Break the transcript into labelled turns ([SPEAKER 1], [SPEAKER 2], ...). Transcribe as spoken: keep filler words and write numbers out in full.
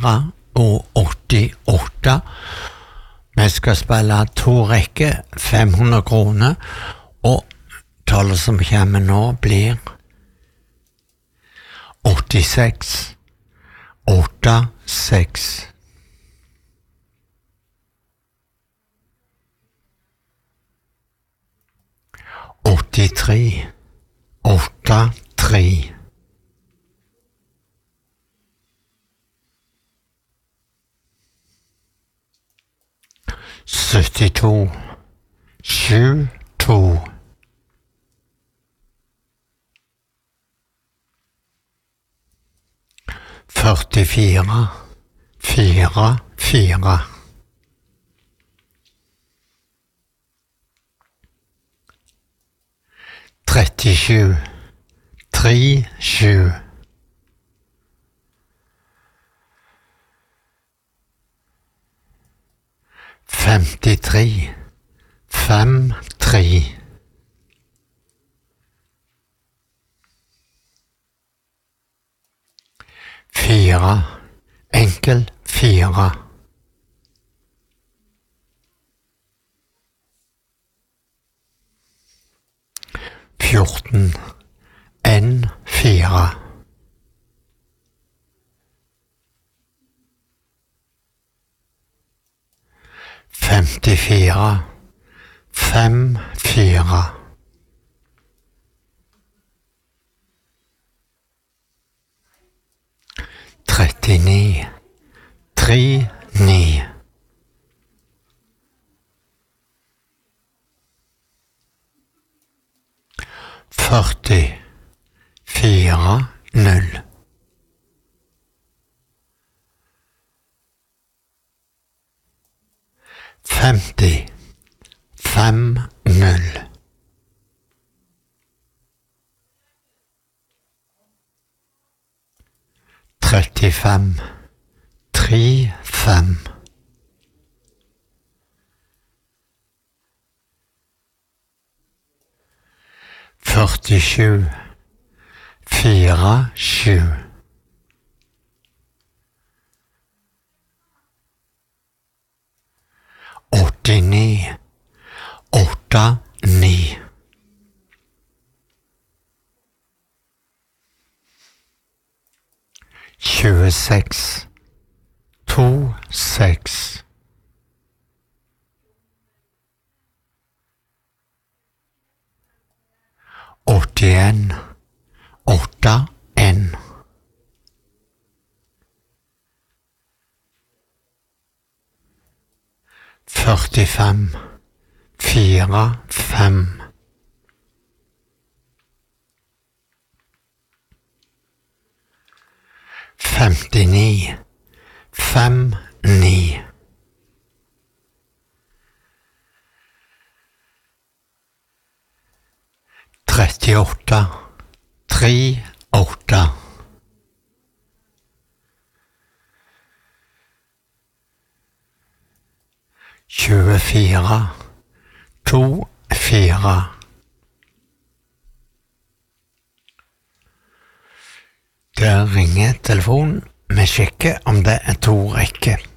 [SPEAKER 1] fire og åttiåtte. Vi skal spille to rekker, fem hundre kroner, og tallet som kommer nå blir åttiseks, åtte, seks. åttitre, åtte, tre. syttito, sju, to. førtifire, fire, fire. trettisju, tre, sju. femtitre, fem, tre. Fire, enkel, fire. Fjorten, en, fire. Femtifire, fem, fire. trettini, tre, ni. førti, fire, null. femti, fem, null. trettifem, tre, fem. førtisju, fire, sju. åttini, åtte, ni. tjueseks, to, seks. åttien, åtte, en. førtifem, fire, fem. femtini, fem, ni. trettiåtte, tre, åtte. tjuefire, to, fire. Der ringer telefonen. Vi sjekker om det er to rekker.